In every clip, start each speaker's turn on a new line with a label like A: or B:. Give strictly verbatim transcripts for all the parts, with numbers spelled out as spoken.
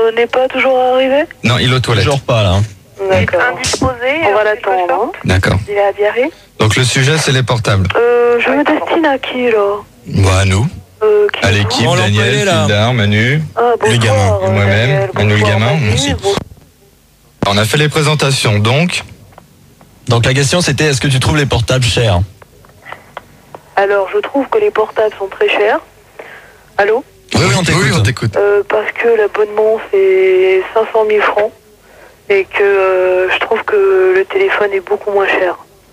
A: euh, n'est pas toujours arrivé?
B: Non, il est aux toilettes.
C: Toujours pas là.
A: D'accord.
D: Indisposé.
A: On va l'attendre.
B: D'accord.
D: Il a diarrhée.
B: Donc le sujet, c'est les portables.
A: Euh, je me destine à qui, là?
B: Bah, à nous.
A: Euh, qui
B: À l'équipe,
C: On
B: Daniel,
C: l'employé, là.
B: Fildar, Manu.
A: Ah, bonsoir,
B: les gamins. Et moi-même,
A: Daniel.
B: Manu le
A: Bonsoir,
B: gamin,
A: Manu.
B: moi aussi.
A: Bon-
B: On a fait les présentations, donc.
C: Donc la question c'était est-ce que tu trouves les portables chers?
A: Alors, je trouve que les portables sont très chers. Allô?
C: Oui, oui, on t'écoute.
B: Oui, on t'écoute.
A: Euh, parce que l'abonnement, c'est cinq cent mille francs. Et que euh, je trouve que le téléphone est beaucoup moins cher.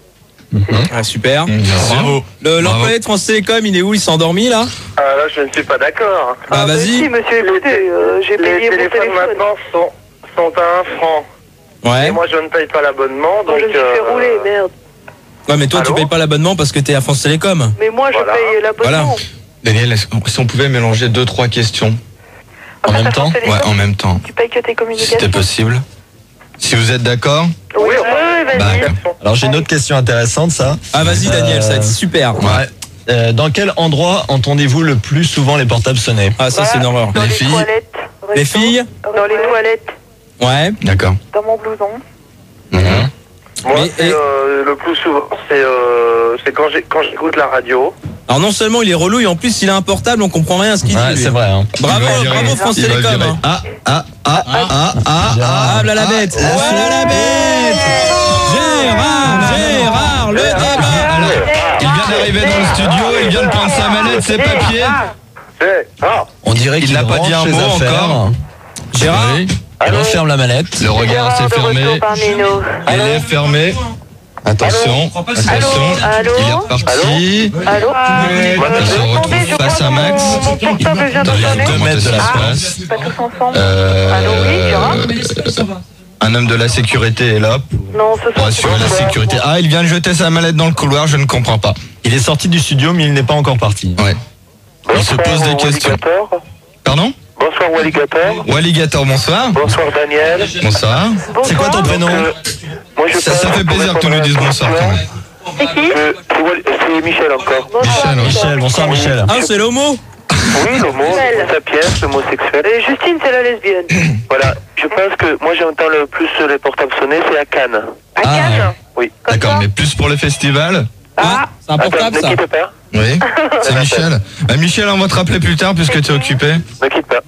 E: Ah, super.
B: Bien sûr.
C: Bravo.
E: Le-
B: Bravo.
E: L'employé de France Télécom, il est où? Il s'est endormi là?
F: Ah là, je ne suis pas d'accord.
E: Bah
A: Ah, mais
E: vas-y.
A: si, monsieur, écoutez, euh, j'ai
F: Les
A: payé mon
F: téléphones
A: téléphone.
F: maintenant sont, sont à un franc.
E: Ouais.
F: Et moi, je ne paye pas l'abonnement,
A: Moi,
F: donc...
A: je me suis fait
F: euh,
A: rouler, merde.
E: Ouais, mais toi, tu
F: Allô
E: payes pas l'abonnement parce que t'es à France Télécom.
A: Mais moi, je
F: Voilà.
A: paye l'abonnement.
B: Daniel, est-ce- si on pouvait mélanger deux, trois questions
C: En même temps?
B: Ouais, en même temps.
A: Tu payes que tes
B: Si
A: communications?
B: c'était possible. Si vous êtes d'accord?
A: Oui,
F: Oui,
A: oui, oui,
B: Bah,
A: vas-y.
B: d'accord.
C: Alors j'ai une autre question intéressante ça.
E: Ah, vas-y, Daniel, ça va être super.
B: Ouais.
C: Euh, dans quel endroit entendez-vous le plus souvent les portables sonner?
E: Ah, ça, c'est une horreur.
A: Dans
B: Les
A: les,
B: filles.
A: toilettes.
E: Les
A: resto,
E: filles?
A: Dans les toilettes.
E: Ouais.
B: D'accord.
A: Dans mon blouson.
B: Mhm.
F: Moi,
E: Mais-
F: c'est,
E: et-
F: euh, le plus souvent, c'est euh, c'est quand j'ai- quand j'écoute la radio.
E: Alors, non seulement il est relou, et en plus, il a un portable, on comprend rien à ce qu'il
C: Ouais,
E: dit.
C: c'est
E: lui.
C: vrai. Hein.
E: Bravo,
B: Il va virer.
E: bravo France
B: Il va
E: Télécom.
B: virer.
E: hein.
B: Ah, ah, ah, ah, ah, ah,
E: Ah, là la bête. Voilà la bête. Gérard, Gérard, le débat.
B: Alors, il vient d'arriver dans le studio, il vient de prendre sa manette, ses papiers.
F: C'est... Ah,
C: On dirait
B: Il
C: qu'il
B: n'a pas dit
C: range
B: un
C: ses
B: mot
C: affaires.
B: encore.
E: Gérard.
B: Oui.
C: Il referme la manette.
B: Le regard
A: Gérard
B: s'est
A: de
B: fermé.
A: retour parmi nous.
B: Elle est fermée. Attention, attention.
A: Allô
B: Il est reparti.
A: Allô?
B: Il se retrouve face à Max.
A: Mon portable vient de
B: Dans les
A: sonner.
B: deux mètres de la place.
A: Pas tous ensemble.
B: Euh,
A: Allô, oui, Gérard?
B: Un homme de la sécurité est là
A: Non, ce
B: pour
A: soir,
B: assurer la sécurité. Ah, il vient de jeter sa mallette dans le couloir, je ne comprends pas.
C: Il est sorti du studio mais il n'est pas encore parti.
B: Ouais. Il se pose des questions.
F: Walligator.
B: Pardon?
F: Bonsoir, Walligator.
B: Walligator, bonsoir.
F: Bonsoir, Daniel.
B: Bonsoir.
C: C'est quoi ton prénom?
F: Euh, moi, je
B: Ça,
F: passe
B: ça fait
F: pour
B: plaisir que tu nous
F: répondre à
B: dises
F: la
B: bonsoir
F: question.
B: quand même.
A: C'est qui?
F: Euh, c'est Wall- c'est Michel encore.
B: Michel, ouais.
C: Michel, bonsoir Michel.
E: Ah, c'est l'homo.
F: Oui, l'homo,
A: Michel.
F: l'homo sapiens, l'homosexuel.
A: Et Justine, c'est la lesbienne.
F: Voilà, je pense que moi j'entends le plus les portables sonner, c'est à Cannes.
A: À
B: Ah,
A: Cannes?
F: Oui.
B: D'accord, mais plus pour le festival?
E: Ah, c'est un
F: Attends,
E: portable
F: ne
E: ça.
F: quitte pas.
B: Oui. C'est Michel. Bah, Michel, on va te rappeler plus tard puisque tu es occupé.
F: Ne quitte pas.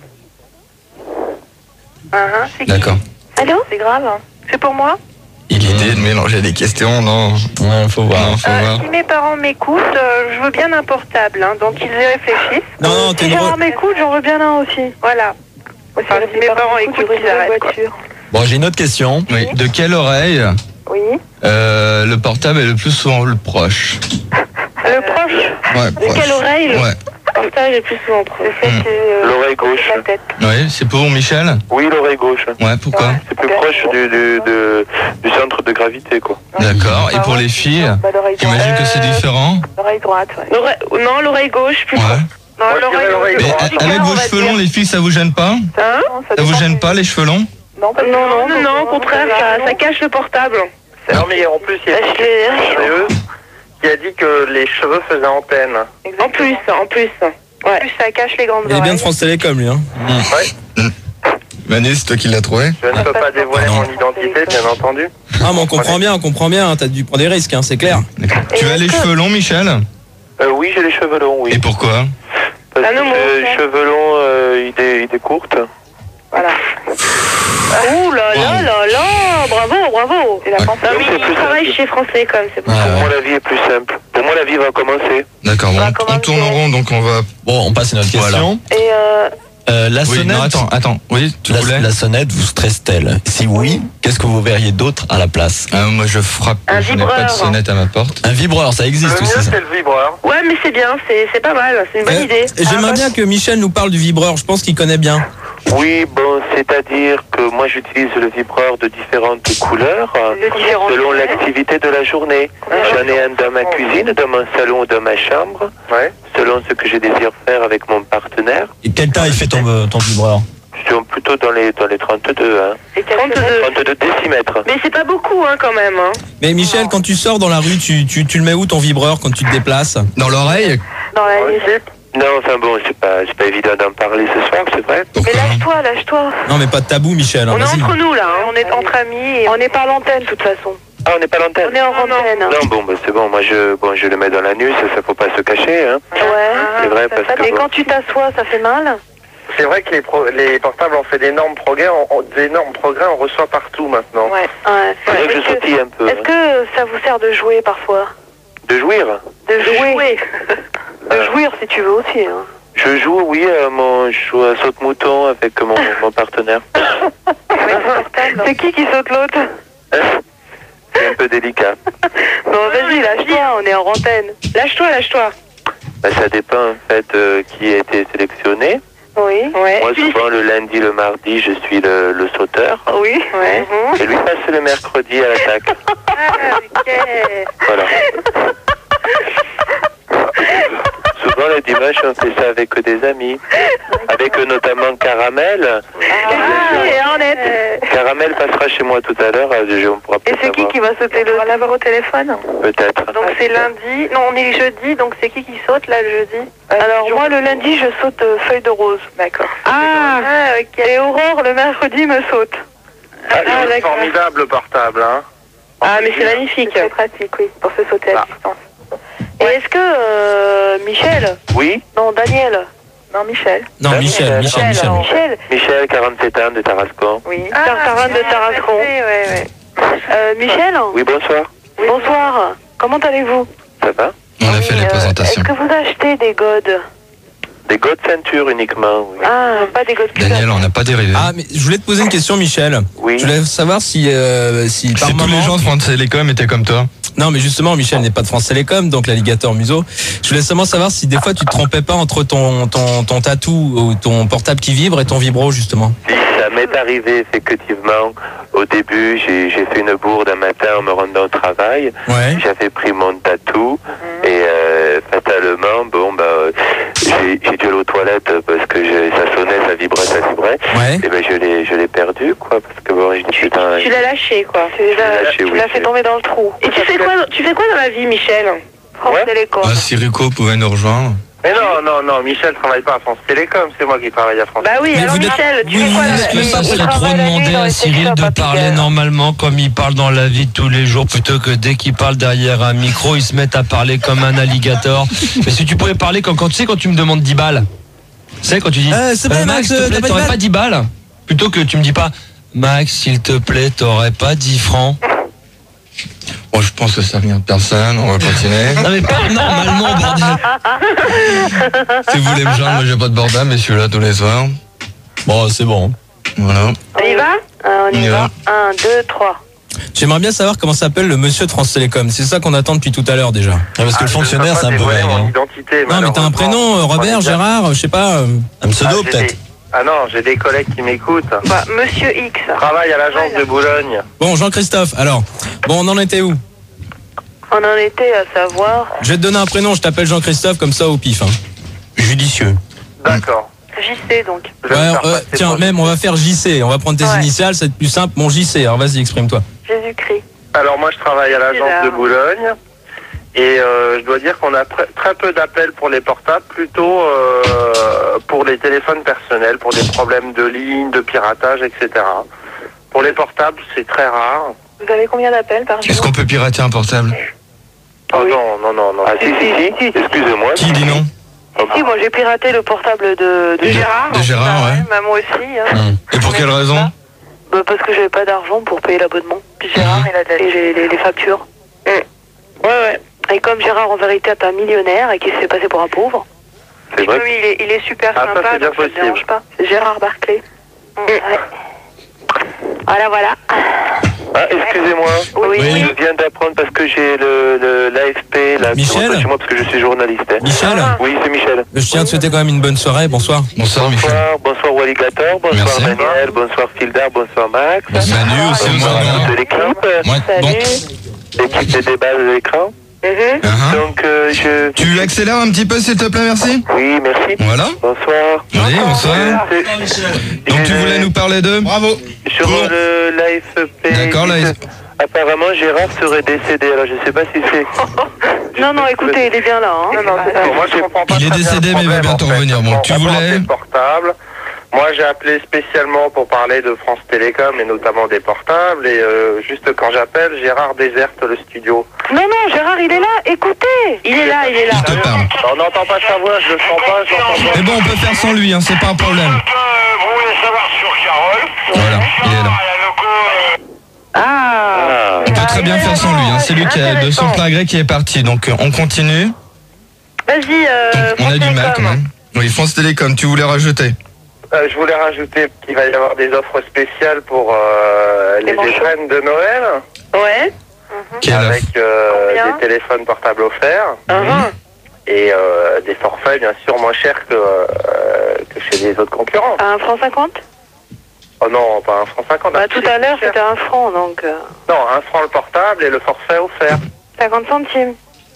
A: Ah, ah, c'est qui?
B: D'accord.
A: Allô? C'est grave. C'est pour moi?
B: L'idée de mélanger des questions, non.
C: Ouais, faut voir.
B: Non, faut
A: Euh,
B: voir.
A: si mes parents m'écoutent, euh, je veux bien un portable, hein, donc ils y réfléchissent.
E: Non, non, t'es
A: Si
E: une
A: Gérard
E: re-
A: m'écoute, j'en veux bien un aussi. Voilà. Enfin, si mes parents écoutent, ils arrêtent, quoi.
C: Bon, j'ai une autre question.
B: Oui. De quelle oreille
A: Oui.
B: euh, le portable est le plus souvent le proche?
A: Le proche?
B: Ouais,
A: De quelle oreille?
B: Ouais.
A: Le portable est plus souvent proche. C'est
B: Hmm.
A: euh,
F: L'oreille gauche.
A: la tête.
B: Oui, c'est pour Michel?
F: Oui, l'oreille gauche.
B: Ouais, pourquoi?
F: C'est plus proche du, du, de- du centre de gravité, quoi.
B: D'accord. Et pour les filles,
A: Bah, l'oreille droite.
B: j'imagine que c'est
A: Euh,
B: différent?
A: L'oreille droite, ouais. Non, l'oreille gauche, plus
B: Ouais.
A: proche. Non,
F: Moi, je dirais l'oreille
B: Mais
F: droite.
B: a- avec vos cheveux longs, les filles, ça vous gêne pas?
A: Hein?
B: Ça vous gêne pas, les cheveux longs?
A: Non, non, non, non, au contraire, ça, ça cache le portable.
F: Non, mais en plus, il y a
A: Parce que-
F: c'est eux qui a dit que les cheveux faisaient antenne.
A: En plus, en plus. Ouais. En plus, ça cache les grandes
E: Il est bien de
A: oreilles.
E: France Télécom lui. Hein.
F: Ouais.
B: Manu, c'est toi qui l'as trouvé?
F: Je ne peux pas dévoiler mon identité, bien entendu.
E: Ah, mais on comprend bien, on comprend bien. hein, T'as dû prendre des risques, hein, c'est clair.
B: D'accord. Tu as les cheveux longs, Michel?
F: Euh, oui, j'ai les cheveux longs, oui.
B: Et pourquoi?
F: Parce
A: Ah
F: que
A: non, moi,
F: j'ai
A: ok.
F: les cheveux longs, euh, idée, idée courte.
A: Voilà. Ouh là là là là, bravo, bravo. Et la
B: Ouais.
A: pensée. Non, mais
F: C'est
A: il
F: plus
A: travaille
F: simple.
A: chez France Télécom, c'est pour
B: Ah,
A: ça.
F: Pour
B: ouais.
F: moi, la vie est plus simple. Pour moi, la vie va commencer.
B: D'accord, bon,
A: Bah,
B: on,
A: comment
B: on tourne en
A: dire
B: rond, donc on va...
C: Bon, on passe à notre
B: Voilà.
C: question.
A: Et euh,
C: Euh, la
B: Oui,
C: sonnette.
B: non, attends, attends. Oui, tu
C: la,
B: voulais?
C: la sonnette vous stresse-t-elle? Si oui, qu'est-ce que vous verriez d'autre à la place?
B: Ah, moi, je frappe.
A: Un
B: Je n'ai pas de
A: vibreur.
B: sonnette à ma porte.
C: Un vibreur, ça
F: Le
C: existe
F: mieux,
C: aussi ça.
F: c'est le vibreur.
A: ouais, mais c'est bien, c'est c'est pas mal, c'est une bonne
E: Eh,
A: idée.
E: et J'aimerais
A: Ah,
E: bien que Michel nous parle du vibreur. Je pense qu'il connaît bien.
F: Oui, bon, c'est-à-dire que moi, j'utilise le vibreur de différentes couleurs, euh,
A: De différentes
F: selon
A: couleurs.
F: l'activité de la journée. J'en ai un dans ma cuisine, dans mon salon, dans ma chambre, selon ce que je désire faire avec mon partenaire.
C: Et quelle taille fait ton, euh, ton vibreur?
F: Je suis plutôt dans les, dans les trente-deux, hein.
A: Et trente-deux.
F: trente-deux décimètres.
A: Mais c'est pas beaucoup, hein, quand même. Hein.
E: Mais Michel, quand tu sors dans la rue, tu, tu, tu le mets où ton vibreur quand tu te déplaces?
B: Dans l'oreille?
A: Dans la
F: Dans le
A: liste.
F: slip, Non, enfin bon, c'est pas, c'est pas évident d'en parler ce soir, c'est vrai.
A: Mais lâche-toi, lâche-toi.
E: Non, mais pas de tabou, Michel. hein,
A: On est
E: vas-y.
A: entre nous là, hein. On est entre amis. Et on n'est pas à l'antenne de toute façon.
F: Ah, on n'est pas à l'antenne.
A: On est en antenne.
F: Non, bon, bah, c'est bon, moi je, bon, je le mets dans la nuit, ça, ça faut pas se cacher, hein.
A: Ouais.
F: C'est vrai, parce que
A: Et
F: bon.
A: quand tu t'assois, ça fait mal?
D: C'est vrai que les, pro- les portables ont fait d'énormes progrès, on, on- d'énormes progrès, on reçoit partout maintenant.
A: Ouais. Ouais.
F: C'est vrai que je
A: Est-ce que-
F: sautille un peu.
A: Est-ce
F: hein.
A: que ça vous sert de jouer parfois?
F: De jouir?
A: De jouer. De jouir si tu veux aussi. Hein.
F: Je joue, oui, à mon, je joue à saute-mouton avec mon, mon partenaire.
A: C'est qui qui saute l'autre?
F: C'est un peu délicat.
A: Bon, vas-y, lâche-toi, on est en antenne. Lâche-toi, lâche-toi.
F: Bah, ça dépend en fait euh, qui a été sélectionné.
A: Oui. Ouais.
F: Moi, souvent le lundi, le mardi, je suis le, le sauteur.
A: Oui. Ouais.
F: Et lui passe le mercredi à l'attaque.
A: Ah, ok.
F: Voilà. Souvent le dimanche, on fait ça avec des amis. Avec euh, notamment Caramel.
A: Ah, et en est.
F: Caramel passera chez moi tout à l'heure. euh, je- On pourra
A: Et
F: peut-être
A: c'est qui
F: savoir.
A: qui va sauter le... On va l'avoir au téléphone.
F: Peut-être.
A: Donc c'est lundi. Non, on est jeudi, donc c'est qui qui saute là le jeudi? Alors moi le lundi je saute euh, feuille de rose. D'accord. Ah, ok. Et Aurore le mercredi me saute.
D: Ah,
A: Ah,
D: c'est
A: d'accord.
D: formidable le portable, hein.
A: Ah mais c'est magnifique. C'est pratique, oui, pour se sauter à
D: Ah.
A: distance. Et est-ce que euh, Michel?
F: Oui,
A: Non, Daniel. Non, Michel.
E: Non, Michel, Michel, Michel.
A: Michel.
F: Michel, quarante-sept ans de Tarascon.
A: Oui. Tartarin de Tarascon. Oui, oui, oui. Euh, Michel.
F: Oui, bonsoir.
A: Bonsoir. Comment allez-vous?
F: Ça va?
B: On a
A: Oui,
B: fait les
A: euh,
B: présentations.
A: Est-ce que vous achetez des godes?
F: Des gants de ceinture uniquement, oui.
A: Ah, pas des godes culottes.
B: Daniel, on n'a pas dérivé.
E: Ah, mais je voulais te poser une question, Michel.
F: Oui.
E: Je voulais savoir si, euh, si par
B: Si tous
E: moment...
B: les gens de France Télécom étaient comme toi.
E: Non, mais justement, Michel n'est pas de France Télécom, donc l'alligator museau. Je voulais seulement savoir si des fois tu te trompais pas entre ton, ton, ton tatou ou ton portable qui vibre et ton vibro, justement.
F: Si, ça m'est arrivé effectivement. Au début, j'ai j'ai fait une bourde un matin en me rendant au travail.
E: Ouais.
F: J'avais pris mon tatou et euh, fatalement, bon, bah, euh, j'ai j'ai dû aller aux toilettes parce que je- ça sonnait, ça vibrait, ça vibrait.
E: Ouais.
F: Et ben je l'ai je l'ai perdu, quoi, parce que bon, je dis putain.
A: Tu l'as lâché, quoi. Tu
F: l'ai
A: l'as
F: lâché,
A: tu
F: oui,
A: l'as fait
F: c'est-
A: tomber dans le trou. Et tu fais quoi, tu fais quoi dans la vie, Michel? France
F: Ouais.
A: Télécom.
B: Ah, si Rico pouvait nous rejoindre.
D: Mais non, non, non, Michel travaille pas à France Télécom, c'est moi qui travaille à France
A: Bah oui,
E: Mais
A: alors
E: vous n'êtes-
A: Michel, tu
E: oui,
A: fais quoi
E: oui,
A: dans
E: est-ce
A: la
E: que
A: vie?
E: ça
A: Tu
E: serait
A: travailles
G: trop
A: la nuit
G: demander
A: dans
G: à
A: les
G: Cyril
A: sex shops
G: de
A: à
G: parler
A: Pigalle.
G: normalement comme il parle dans la vie de tous les jours plutôt que dès qu'il parle derrière un micro il se met à parler comme un alligator. Mais si tu pouvais parler comme quand tu sais quand tu me demandes dix balles, tu sais quand tu dis
E: Euh, c'est vrai, Max,
G: s'il te
E: euh,
G: plaît,
E: t'as pas
G: t'aurais
E: dix
G: pas dix balles, plutôt que tu me dis pas Max s'il te plaît t'aurais pas dix francs.
B: Bon, je pense que ça vient de personne. On va continuer.
G: Non mais parle normalement bordel.
B: Si vous voulez me joindre, moi j'ai pas de bordel, mais je suis là tous les soirs.
E: Bon, c'est bon.
B: Voilà.
A: On y va? Euh, On
B: On
A: y
B: y
A: va.
B: va.
A: Un, deux, trois.
E: J'aimerais bien savoir comment s'appelle le monsieur de France Télécom. C'est ça qu'on attend depuis tout à l'heure déjà.
C: Ah, parce que le fonctionnaire, c'est un peu vague.
D: mon
C: hein.
D: identité,
E: Non, mais t'as un
D: malheureusement.
E: prénom, euh, Robert, Gérard, je sais pas. euh,
C: Un pseudo,
D: Ah, j'ai
C: peut-être.
D: des- Ah non, j'ai des collègues qui m'écoutent.
A: Bah, Monsieur X.
D: Travaille à l'agence de Boulogne.
E: Bon, Jean-Christophe, alors. Bon, on en était où?
A: On en était à savoir
E: Je vais te donner un prénom, je t'appelle Jean-Christophe comme ça au pif. Hein.
C: Judicieux.
D: D'accord.
A: J C donc.
D: Je vais
E: Ouais,
D: me faire
E: euh,
D: passer
E: tiens,
D: pour-
E: même on va faire J C, on va prendre tes
A: Ouais.
E: initiales, c'est plus simple. Mon J C, alors vas-y, exprime-toi.
A: Jésus-Christ.
D: Alors moi je travaille à l'agence
A: Bizarre.
D: de Boulogne et euh, je dois dire qu'on a tr- très peu d'appels pour les portables, plutôt euh, pour les téléphones personnels, pour des problèmes de ligne, de piratage, et cetera. Pour les portables c'est très rare.
A: Vous avez combien d'appels par jour?
B: Est-ce qu'on peut pirater un portable?
D: Oh
A: Oui.
D: non, non, non, non.
F: Ah si, si, si, excusez-moi.
B: Qui dit non?
A: Si, moi j'ai piraté le portable de, de Gérard.
B: de Gérard,
A: Bah
B: ouais.
A: Bah, moi aussi. Hein.
B: Et pour quelle raison?
A: Bah, parce que j'avais pas d'argent pour payer l'abonnement. Puis Gérard, il a de la... Et j'ai les, les factures. Ouais, ouais. Et comme Gérard en vérité est un millionnaire et qu'il s'est passé pour un pauvre.
F: C'est vrai.
A: Oui, il est, il est super
D: Ah, ça,
A: sympa,
D: c'est bien
A: donc ça me
D: possible.
A: dérange pas. C'est Gérard Barclay. Ouais. Voilà, voilà.
F: Ah, excusez-moi.
A: Oui.
E: Oui.
F: Je viens d'apprendre parce que j'ai le, le, l'A F P là, qui
E: Michel
F: rentre chez moi parce que je suis journaliste. hein.
E: Michel,
A: Ah.
F: Oui, c'est Michel.
E: je tiens à te souhaiter quand même une bonne soirée, bonsoir.
B: Bonsoir, Michel.
F: Bonsoir, bonsoir Walligator, bonsoir
B: Merci.
F: Daniel, bonsoir Fildar, bonsoir Max.
B: Manu aussi,
F: Bonsoir
B: moi,
F: à
B: non.
F: toute de l'équipe,
B: Moi, bon.
A: Salut.
F: l'équipe des débats de l'écran.
A: Mhm.
B: Uh-huh.
F: Donc euh, je...
B: Tu accélères un petit peu, s'il te plaît, merci.
F: Oui, merci.
B: Voilà.
F: Bonsoir.
B: Oui, bonsoir.
F: C'est-
B: Donc tu
F: j'ai
B: voulais
F: le-
B: nous parler de? Bravo.
F: Sur
B: Bon.
F: le l'A F P.
B: D'accord, là,
F: dites- Apparemment, Gérard serait décédé, alors je sais pas si c'est...
A: Non, non, écoutez, il est bien là. Hein. Non, non,
D: Bon, moi, je comprends pas
B: Il est
D: très bien
B: décédé,
D: le
B: mais il va
D: problème,
B: bientôt
D: en fait.
B: revenir. Bon, tu
D: On prend
B: voulais-
D: des portables. Moi, j'ai appelé spécialement pour parler de France Télécom et notamment des portables. Et euh, juste quand j'appelle, Gérard déserte le studio.
A: Non, non, Gérard, il est là. Écoutez. Il est là, il est là.
B: Je te parle.
D: On n'entend pas sa voix, je le sens pas, je l'entends pas.
B: Mais bon, on peut faire sans lui, hein, c'est pas un problème.
H: Vous voulez savoir sur Carole?
B: Voilà, il est là.
A: Ah.
B: On peut très bien faire sans lui, hein. C'est lui qui a de son plein gré qui est parti. Donc, euh, on continue.
A: Vas-y, euh,
B: Donc, on a
A: France
B: du mal quand
A: Télécom.
B: même. Oui, France Télécom, tu voulais rajouter.
D: Euh, je voulais rajouter qu'il va y avoir des offres spéciales pour euh, les
A: Les manchots.
D: étrennes de Noël,
A: Ouais.
B: Quelle
D: avec euh,
A: Combien
D: des téléphones portables offerts
A: Uh-huh.
D: et euh, des forfaits bien sûr moins chers que, euh, que chez les autres concurrents.
A: À un franc cinquante.
D: Oh non, pas un franc cinquante.
A: Bah, tout à l'heure, c'était un franc, donc euh,
D: Non, un franc le portable et le forfait offert.
A: cinquante centimes.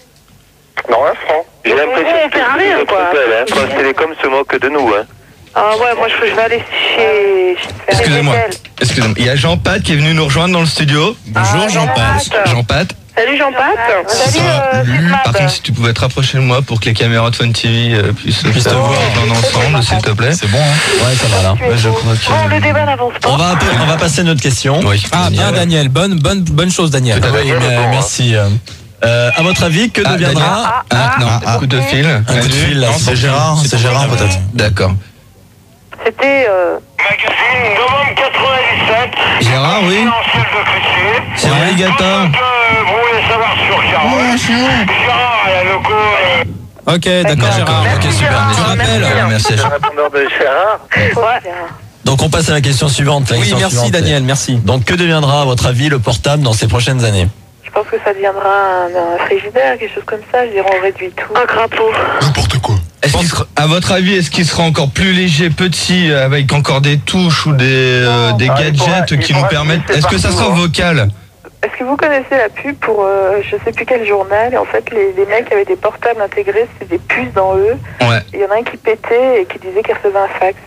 D: Non, un franc.
F: J'ai l'impression
A: Ouais,
F: que
A: faire
F: c'est
A: rien,
F: notre
A: quoi.
F: appel, hein. France Télécom se moque de nous, hein.
A: Ah ouais, moi, je, je vais aller chez... chez
B: Excusez-moi.
A: Bethel.
B: Excusez-moi. Il y a Jean-Pat qui est venu nous rejoindre dans le studio.
E: Bonjour
A: Ah,
E: Jean-Pat.
A: Jean-Pat.
B: Jean-Pat.
A: Salut Jean-Pat. Salut euh, Sismab.
B: Par contre, si tu pouvais te rapprocher de moi pour que les caméras de Fun T V euh, puissent
E: Puissent te
B: te voir
E: voir.
B: dans ensemble, s'il te plaît.
C: C'est bon, hein? Ouais, ça va là.
B: Ouais, je crois que...
A: Bon, le débat n'avance pas.
C: On va, on va passer à notre question.
B: Oui.
E: Ah bien Daniel, bonne bonne bonne chose Daniel.
B: Tout à fait.
C: Oui, mais merci. euh, Euh, à votre avis, que
B: Ah,
C: deviendra
B: Ah, non,
C: ah,
B: coup de fil.
C: un coup de fil là,
B: Non,
C: c'est
B: bon,
C: Gérard, c'est Gérard peut-être.
B: D'accord.
A: C'était... Euh...
H: Magazine, novembre quatre-vingt-dix-sept.
B: Gérard, oui.
H: Confidentiel de Clichy.
B: C'est un alligator.
H: Euh, vous voulez savoir sur Carole? Gérard, il y a le coup. euh,
E: Ok, d'accord Gérard.
B: Ok, super.
A: Gérard.
B: Tu rappelles
A: Merci.
B: Merci.
D: Le répondeur de Gérard.
A: Ouais.
C: Donc on passe à la question suivante. La
E: Oui,
C: question
E: merci
C: suivante.
E: Daniel, merci.
C: Donc que deviendra à votre avis le portable dans ces prochaines années?
A: Je pense que ça deviendra un, un frigidaire, quelque chose comme ça. Je dirais, on réduit tout. Un crapaud.
H: N'importe quoi.
B: Est-ce qu'il sera- à votre avis, est-ce qu'il sera encore plus léger, petit, avec encore des touches ou des, euh, des
D: Ah, il pourra-
B: gadgets
D: il
B: qui nous
D: pourra
B: permettent...
D: glisser
B: Est-ce que ça
D: partout,
B: sera
D: hein.
B: vocal?
A: Est-ce que vous connaissez la pub pour, euh, je sais plus quel journal, et en fait, les, les mecs avaient des portables intégrés, c'était des puces dans eux.
B: Ouais.
A: Et il y en a un qui pétait et qui disait qu'il recevait un fax.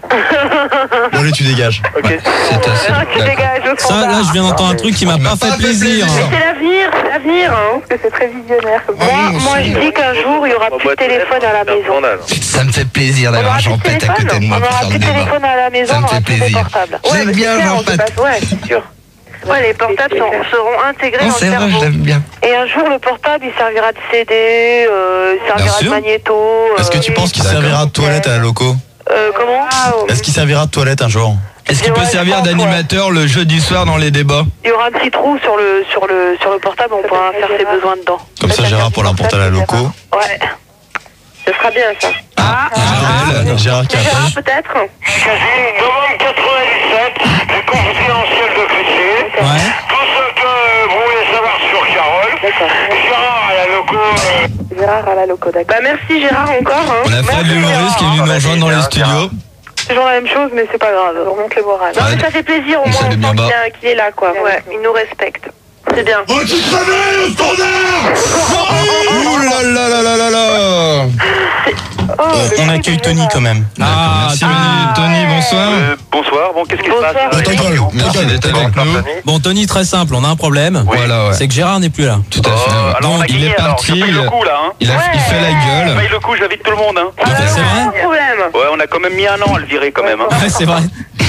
C: Bon allez, tu dégages.
D: Ok,
B: Ouais, c'est assez...
A: Ah, tu
B: d'accord.
A: dégages au
E: Ça
A: standard.
E: là je viens d'entendre un truc qui m'a pas fait plaisir.
A: C'est l'avenir, c'est l'avenir, hein. Parce que c'est très visionnaire. Comme ça.
B: moi
A: Moi, moi,
B: aussi.
A: je dis qu'un jour, il y aura plus de téléphone à la maison.
B: Ça me fait plaisir
A: On
B: d'avoir
A: aura plus de
B: Jean-Pat à côté de
A: téléphone,
B: moi
A: on
B: pour
A: aura
B: faire
A: plus
B: le
A: de
B: débat.
A: téléphone à la maison,
B: Ça me
A: on aura
B: fait
A: plus de
B: plaisir.
A: portables.
B: J'aime
A: mais
B: bien
A: c'est clair, on
B: Jean-Pat.
A: se passe- Ouais, c'est sûr. Ouais, les portables sont- seront intégrés
B: Non,
A: dans
B: c'est
A: le
B: vrai,
A: cerveau.
B: je l'aime bien.
A: Et un jour, le portable, il servira de C D, euh, il servira
B: sûr.
A: de magnéto.
C: Est-ce que tu
A: euh,
C: penses qu'il
B: D'accord.
C: servira de toilette à la loco?
A: euh, Comment
C: Est-ce qu'il servira de toilette un jour?
B: Est-ce qu'il peut
A: Ouais,
B: servir
A: je pense,
B: d'animateur le jeudi soir dans les débats?
A: Il y aura un petit trou sur le, sur le, sur le portable, on pourra faire ses besoins dedans.
C: Comme ça, Gérard pour l'emporter à la loco.
A: Ouais. Ce sera bien, ça.
B: Ah, Isabelle.
C: Gérard qui
A: Gérard,
C: appelle.
A: peut-être
H: Magazine, novembre quatre-vingt-dix-sept. Les confidentiels de Clichy.
E: Ouais.
H: Tout ce que vous voulez savoir sur Carole.
A: D'accord.
H: Gérard, il y a le coup. euh,
A: Gérard à la loco, d'accord. Bah, merci Gérard encore. Hein.
B: On a Fred
A: Merci,
B: l'humoriste qui est venu
D: Gérard.
B: nous rejoindre dans les
D: Gérard.
B: studios.
A: C'est toujours la même chose, mais c'est pas grave. On remonte le moral. Non,
B: Ouais.
A: mais ça fait plaisir, au
B: On
A: moins,
B: salue
A: on
B: bien
A: sent
B: bas.
A: qu'il y a- qu'il est là, quoi. Ouais, il nous respecte. C'est bien.
H: Oh, tu te réveilles, le standard.
B: Ouh là là là là là là.
A: Oh,
E: On accueille Tony quand même.
B: Ah, merci Tony, bonsoir.
F: Euh, bonsoir, bon, qu'est-ce qui se
A: Bonsoir.
F: passe
B: Ta gueule, merci d'être avec nous.
E: Bon Tony, très simple, on a un problème.
B: Voilà, ouais.
E: C'est que Gérard n'est plus là.
B: Tout à fait.
F: Euh, alors on a
B: Donc, il
F: gagné,
B: est
F: alors,
B: parti,
F: je paye le coup là, hein.
B: il, a, il fait la
F: Je
B: gueule.
F: paye le coup, j'invite tout le monde, hein.
E: Ah, c'est vrai
A: Pas de problème.
F: Ouais, on a quand même mis un an à le virer quand même, hein.
E: Ouais, c'est vrai.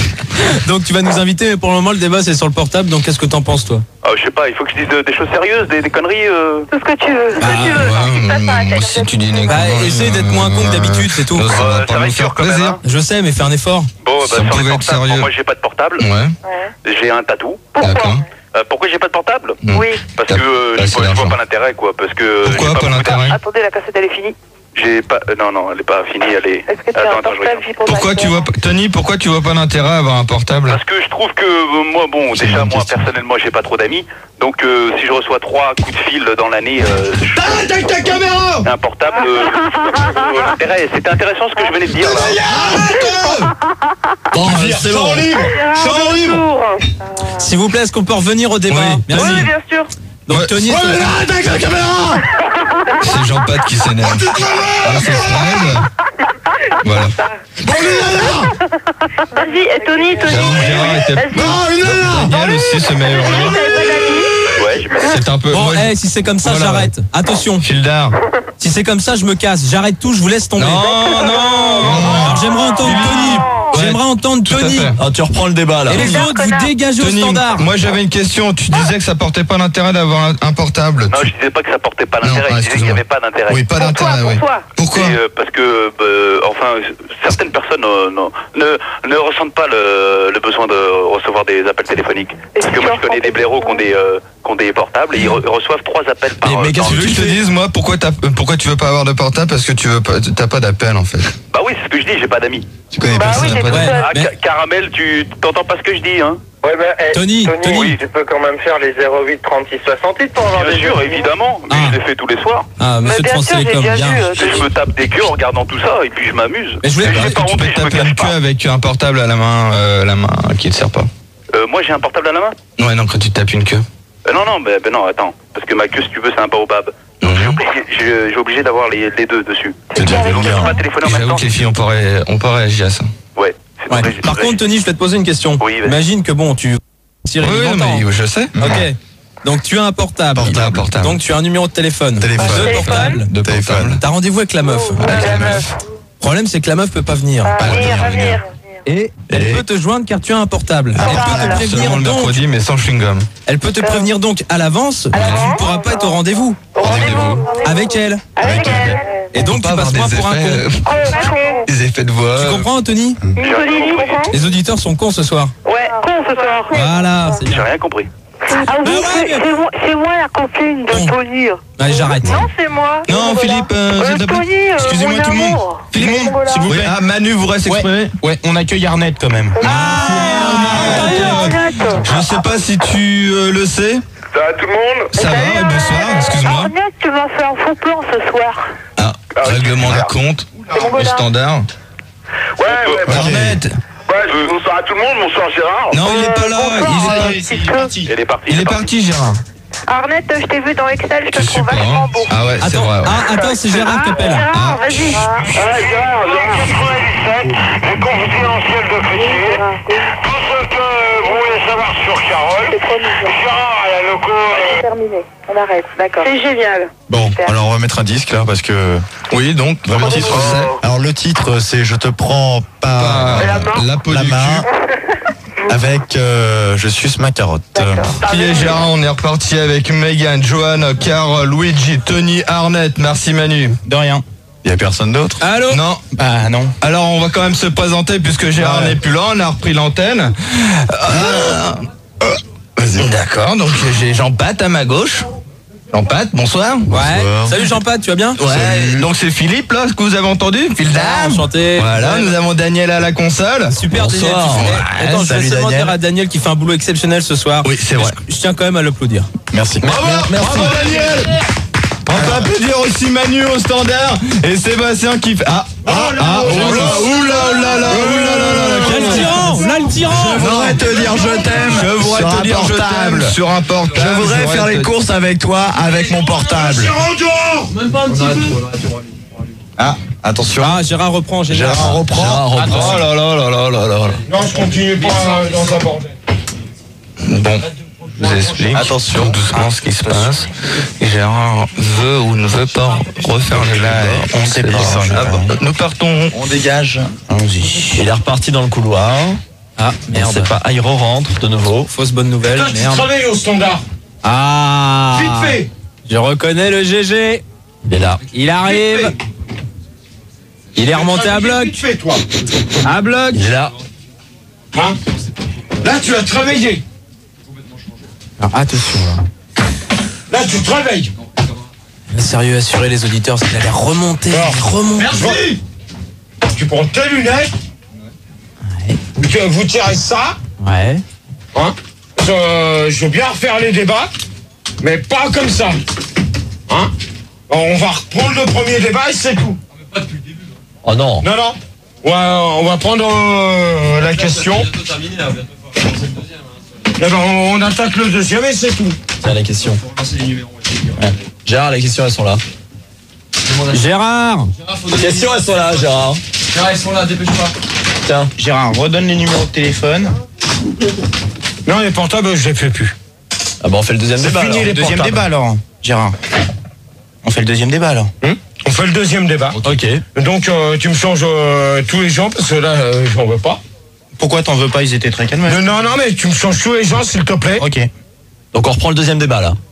E: Donc tu vas nous inviter, mais pour le moment le débat c'est sur le portable, donc qu'est-ce que t'en penses toi?
F: Ah, je sais pas, il faut que je dise euh, des choses sérieuses, des, des conneries. euh.
A: Tout ce que tu veux. Tout ce que tu veux.
B: ouais,
A: Tu passes par la
B: mm,
A: tête.
B: si tu dis une
E: Bah,
B: connerie,
E: essaye d'être moins con que d'habitude, c'est tout.
B: Ça
F: Euh,
B: va
F: ça
B: pas
F: va
B: nous
F: être
B: faire
F: dur quand même,
B: plaisir.
F: hein.
E: Je sais, mais fais un effort.
F: Bon, bah,
B: Ça
F: sur les
B: pouvait être
F: portables,
B: sérieux.
F: moi j'ai pas de portable,
B: Ouais,
F: j'ai un tatou.
B: d'accord.
F: Euh, pourquoi j'ai pas de portable?
B: Mm.
A: Oui.
F: Parce que euh,
B: Bah,
F: je,
B: c'est
F: vois, je vois
B: l'argent.
F: pas l'intérêt quoi, parce que
B: Pourquoi
F: j'ai
B: pas
F: beaucoup
B: l'intérêt?
F: d'argent.
A: Attendez, la cassette, elle est finie.
F: J'ai pas, euh, non non, elle est pas finie, elle est.
A: Est-ce que tu as
F: Attends,
A: un
F: attends, je
A: portable
F: regarde.
A: vie pour
B: Pourquoi tu vois, pas- Tony, pourquoi tu vois pas l'intérêt à avoir un portable?
F: Parce que je trouve que euh, moi, bon,
B: C'est
F: déjà
B: une
F: moi
B: question.
F: personnellement, j'ai pas trop d'amis, donc euh, si je reçois trois coups de fil dans l'année, euh, je-
B: Arrête avec ta caméra!
F: un portable, euh, euh, l'intérêt. C'était intéressant ce que je venais de dire là.
B: Bon, c'est bon.
A: Gérard,
B: Champ
A: de
B: libre.
A: retour.
E: S'il vous plaît, est-ce qu'on peut revenir au débat?
B: Oui.
E: Merci.
A: Oui, bien sûr.
E: Donc
B: Ouais.
E: Tony,
B: Ouais,
E: toi-
B: mais arrête avec la caméra! C'est Jean-Pat qui s'énerve. Ah, c'est Fred. Voilà.
A: Vas-y, eh, Tony, Tony.
B: J'avoue, Gérard était...
A: Vas-y.
B: Daniel aussi se met à hurler.
A: T'avais pas d'amis.
F: Ouais, je me
B: C'est un peu.
E: Bon,
B: moi,
E: eh,
B: je-
E: si c'est comme ça,
B: Voilà.
E: j'arrête. Attention.
B: Fildar.
E: Si c'est comme ça, je me casse. J'arrête tout, je vous laisse tomber.
B: Non, non.
E: Alors j'aimerais entendre Tony.
B: Ouais,
E: J'aimerais entendre
B: tout à
E: Tony.
B: fait.
C: Ah, tu reprends le débat là.
E: Et les autres, vous dégagez au
B: Tony,
E: standard.
B: moi j'avais une question. Tu disais que ça portait pas l'intérêt d'avoir un, un portable.
F: Non,
B: Tu-
F: je disais pas que ça portait pas
B: Non,
F: d'intérêt,
B: ah,
F: je disais qu'il n'y avait pas d'intérêt.
B: Oui, pas d'intérêt, oui.
A: Pourquoi
B: Pourquoi
F: Et, euh, parce que, bah, enfin, certaines personnes euh, non, ne, ne ressentent pas le, le besoin de recevoir des appels téléphoniques. Parce que moi, je connais des blaireaux qui ont des, euh, qui ont des portables et ils re- reçoivent trois appels par
C: Mais- mais
F: par
C: qu'est-ce
B: Tu veux que je te
F: nuit.
B: dise, moi, pourquoi, t'as- pourquoi tu veux pas avoir de portable? Parce que tu veux pas, t'as pas d'appel en fait.
F: Bah oui, c'est ce que je dis, j'ai pas d'amis.
B: Tu connais
A: Bah
B: personne,
A: oui,
B: t'as
A: t'es
B: pas
A: tout
B: d'appel.
A: seul.
F: Ah,
E: mais-
F: Ca- Caramel, tu t'entends pas ce que je dis, hein?
D: Ouais, bah, eh,
E: Tony, Tony.
D: oui, tu peux quand même faire les zéro huit trente-six soixante-huit pour avoir
F: Bien
D: des
F: sûr,
D: jeux.
F: évidemment, mais
E: Ah.
F: je les fais tous les soirs.
E: Ah,
A: Mais
E: monsieur de
A: bien
E: France
A: sûr, j'ai
E: Télécom,
A: déjà
E: bien.
A: vu. euh,
F: Et je me tape des queues en regardant tout ça et puis je m'amuse.
E: Mais je voulais-
F: Et
B: Bah,
F: j'ai
B: est-ce
F: pas
B: que tu
F: honte,
B: peux
F: je me
B: taper
F: cache
B: une
F: pas.
B: queue avec un portable à la main, euh, la main qui te sert pas?
F: Euh, moi, j'ai un portable à la main?
B: Ouais, non, quand tu tapes une queue.
F: Euh, non, non, mais ben non, attends. Parce que ma queue, si tu veux, c'est un baobab. Donc j'ai obligé, j'ai- j'ai obligé d'avoir les, les deux dessus.
C: C'est déjà
F: Donc je
C: vulgaire.
F: peux pas téléphoner en même
B: J'avoue
F: temps.
B: que les filles, on peut, ré- on peut réagir à ça.
F: Ouais. c'est
E: Ouais.
F: pour ça que
E: Par
F: j'ai-
E: contre, Tony, je vais te poser une question.
F: Oui, vas-y.
E: Imagine que bon, tu tires
B: Oui, oui,
E: longtemps.
B: mais je sais.
E: Ok. Donc tu as un portable.
B: Portable, un portable.
E: Donc tu as un numéro de téléphone.
C: Téléphone.
E: Deux
A: Téléphone.
E: portables.
B: De
C: Téléphone.
B: portable.
E: T'as rendez-vous avec la meuf.
B: Avec la meuf.
E: Le problème, c'est que la meuf peut pas venir.
A: À venir, à venir.
E: Et elle
C: Et-
E: peut te joindre car tu as un portable. Elle peut te
B: Seulement
E: prévenir
B: le
E: donc.
B: mercredi, mais sans chewing-gum.
E: Elle peut te prévenir donc à l'avance. mais Tu ne pourras pas être au rendez-vous
A: Au rendez-vous.
E: avec elle.
A: Avec elle.
E: Et donc tu
B: Faut pas
E: passes
B: avoir
E: moins
B: des
E: pour un
B: effets,
E: con.
A: Oh, con.
B: Des effets de voix.
E: Tu comprends, Anthony?
A: Une jolie comprends
E: Les auditeurs sont cons ce soir.
A: Ouais, con ce soir.
E: Voilà, c'est
F: J'ai
E: bien.
F: rien compris.
A: Ah oui,
E: Ah ouais,
A: c'est
E: mais-
A: c'est moi, c'est moi la copine de
E: Bon.
A: Tony.
E: Allez, j'arrête.
A: Non, c'est moi.
B: Non, Philippe, euh,
A: Euh,
B: s'il te plaît.
A: Tony, euh,
B: Excusez-moi
A: mon
B: tout le monde.
A: amour.
B: Philippe,
A: Voilà.
B: s'il vous plaît. Ah, Manu voudrait s'exprimer.
C: Ouais, on accueille Arnett quand même.
A: Ah, Arnett.
B: Je sais pas si tu euh, le sais.
D: Ça va tout le monde?
B: Ça va, et bonsoir, excuse-moi.
A: Arnett, tu m'as fait un faux plan ce soir.
B: Ah, règlement de compte
A: mon
B: au
A: gars.
B: standard.
D: Ouais, ouais, bah,
B: Arnett.
D: ouais, je- bonsoir à tout le monde, bonsoir Gérard.
B: Non, il est pas là.
A: bonsoir,
B: Il est,
A: euh,
B: pas-
A: petit peu.
F: Elle est partie.
B: il est parti, Gérard.
A: Arnett, je t'ai vu dans Excel, je te
B: Je
A: trouve
B: suis pas.
A: vachement
B: hein.
A: beau.
B: Ah ouais, c'est
E: Attends,
B: vrai. ouais.
E: ah, attends, c'est Gérard qui appelle.
A: Gérard, vas-y.
D: Ah, Gérard, Gérard.
H: quatre-vingt-dix-sept, le confidentiel de Cloutier. Tout ce que vous voulez savoir sur Carole. Gérard à la loco. euh,
A: Terminé, on arrête, d'accord. C'est génial.
C: Bon,
A: Super.
C: alors on va mettre un disque là parce que
B: Oui, donc,
C: vraiment
B: le titre, c'est
C: Alors le titre c'est Je te prends pas
B: pas
A: La main.
B: la peau
C: la
B: du
C: main
B: cul.
C: avec euh, Je suce ma carotte.
B: Qui est Gérard? On est reparti avec Megan, Johan, Carl, Luigi, Tony, Arnett. Merci Manu.
C: De rien. Il y a personne d'autre?
E: Allô?
B: Non.
C: Bah non.
B: Alors on va quand même se présenter puisque Gérard
C: Ouais.
B: n'est plus là, on a repris l'antenne. Euh,
C: Vas-y.
B: D'accord, donc j'ai Jean-Pat à ma gauche. Jean-Pat, bonsoir.
E: Ouais.
C: Bonsoir.
E: Salut Jean-Pat, tu vas bien?
B: Ouais, donc c'est Philippe là, ce que vous avez entendu, Philippe.
E: Ah, enchanté.
B: Voilà,
E: Ouais.
B: nous avons Daniel à la console.
E: Super Daniel.
C: Bonsoir.
E: tu fais-
C: Ouais,
E: Attends, je vais
C: salut,
E: seulement
C: Daniel.
E: dire à Daniel qui fait un boulot exceptionnel ce soir.
B: Oui, c'est vrai.
E: Je, je tiens quand même à l'applaudir.
C: Merci.
B: Bravo,
C: Merci.
B: bravo Daniel. On peut applaudir aussi Manu au standard et Sébastien qui fait... Ah, ah, ah, oula, oula, oula, oula,
E: Là le tyran, là le tyran.
C: Je voudrais te dire je t'aime.
B: Je voudrais
C: sur
B: te
C: un
B: dire je
C: portable.
B: t'aime sur un portable.
C: Je voudrais faire les
B: te-
C: courses avec toi avec mon portable. Ah, attention.
E: Ah, Gérard reprend, Gérard.
C: Gérard reprend. Gérard reprend.
B: Oh là là là là là là là.
H: Non, je continue pas euh, dans un bordel.
B: Bon, je vous explique
C: Attention.
B: doucement ce qui se passe. Gérard veut ou ne veut pas refaire le live.
C: On sait pas.
B: Ah bon. Nous partons.
C: On dégage. Allons-y. Il est reparti dans le couloir.
E: Ah,
C: Merde. C'est
E: merde.
C: pas Airo rentre de nouveau.
E: Fausse bonne nouvelle.
H: Toi, tu
E: Merde.
H: travailles au standard.
E: Ah.
H: Vite fait.
E: Je reconnais le G G.
C: Il est là.
E: Il arrive. Il est remonté à bloc.
H: Vite fait, toi.
E: À bloc.
C: Il est là.
H: Hein? Là, tu as travaillé.
E: Alors attention là.
H: Là, tu travailles.
E: Sérieux, assurez les auditeurs, parce qu'il allait remonter.
H: Alors,
E: il remonte.
H: Merci. Tu prends tes lunettes. Tu- Vous tirez ça.
E: Ouais.
H: Hein? Euh, je veux bien refaire les débats, mais pas comme ça. Hein? Alors, on va reprendre le premier débat et c'est tout.
C: Oh non.
H: Non, non. Ouais, on va prendre euh, la question. Eh ben, on, on attaque le deuxième et c'est tout.
C: C'est la question. Ouais. Gérard, les questions elles sont là.
E: Gérard.
C: Les questions elles sont là, Gérard.
G: Gérard, ils sont là, dépêche-toi.
C: Tiens.
I: Gérard, redonne les numéros de téléphone.
H: Non, les portables, je les fais plus.
C: Ah bon, on fait le deuxième
H: C'est
C: débat.
H: fini
C: alors.
H: les
B: Deuxième
H: portables.
B: débat alors, Gérard. On fait le deuxième débat alors.
H: Hum On fait le deuxième débat.
C: Ok.
H: Donc euh, tu me changes euh, tous les gens parce que là euh, j'en veux pas.
B: Pourquoi t'en veux pas? Ils étaient très calmes.
H: Non, non, non, mais tu me changes tous les gens s'il te plaît.
B: Ok.
C: Donc on reprend le deuxième débat là.